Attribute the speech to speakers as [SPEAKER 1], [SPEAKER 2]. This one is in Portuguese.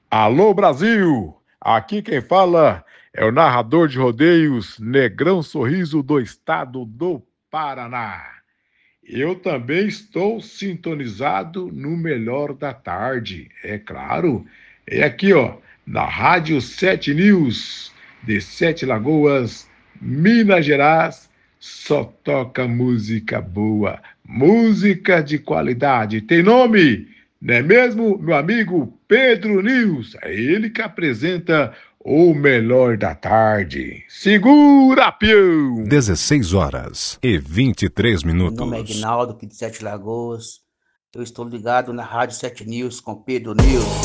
[SPEAKER 1] Alô Brasil! Aqui quem fala é o narrador de rodeios Negrão Sorriso do estado do Paraná. Eu também estou sintonizado no melhor da tarde, é claro. É aqui, ó, na Rádio 7 News, de Sete Lagoas, Minas Gerais. Só toca música boa, música de qualidade. Tem nome, não é mesmo, meu amigo Pedro News? É ele que apresenta o melhor da tarde. Segura, peão!
[SPEAKER 2] 16h23.
[SPEAKER 3] Meu nome é Aguinaldo, aqui de Sete Lagoas. Eu estou ligado na Rádio 7 News com Pedro News.